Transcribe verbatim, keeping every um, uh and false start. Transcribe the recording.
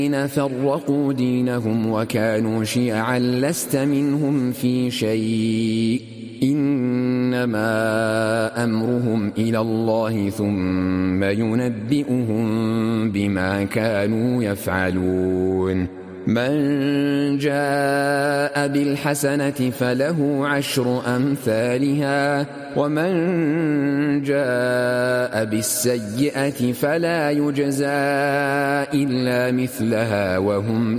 فرقوا دينهم وكانوا شيعا لست منهم في شيء إنما أمرهم إلى الله ثم ينبئهم بما كانوا يفعلون من جاء بالحسنة فله عشر أمثالها ومن جاء بالسيئة فلا يجزى إلا مثلها وهم